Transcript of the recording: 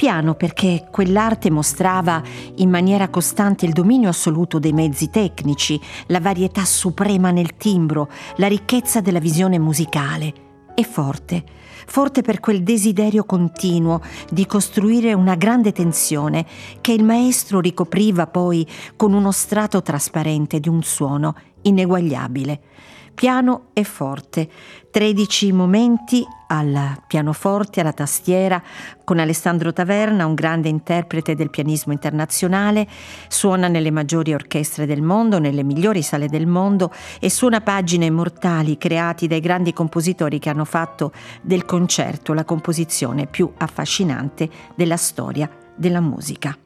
piano perché quell'arte mostrava in maniera costante il dominio assoluto dei mezzi tecnici, la varietà suprema nel timbro, la ricchezza della visione musicale. E forte per quel desiderio continuo di costruire una grande tensione che il maestro ricopriva poi con uno strato trasparente di un suono ineguagliabile. Piano e forte, 13 momenti al pianoforte, alla tastiera, con Alessandro Taverna, un grande interprete del pianismo internazionale, suona nelle maggiori orchestre del mondo, nelle migliori sale del mondo e suona pagine immortali creati dai grandi compositori che hanno fatto del concerto la composizione più affascinante della storia della musica.